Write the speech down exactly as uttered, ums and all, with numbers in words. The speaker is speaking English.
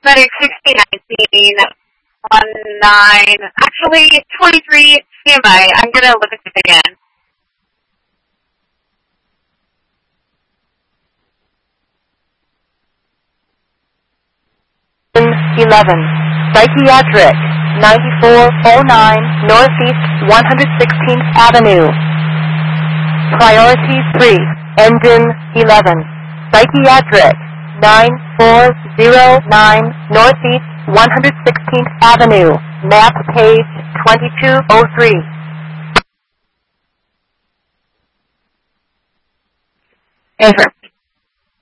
Medic sixteen nineteen, one nine, actually twenty-three, stand by. I'm going to look at this again. eleven, Psychiatric, ninety-four oh nine Northeast one hundred sixteenth Avenue. Priority three, Engine eleven, Psychiatric, nine four oh nine Northeast one hundred sixteenth Avenue, map page twenty-two oh three. Over.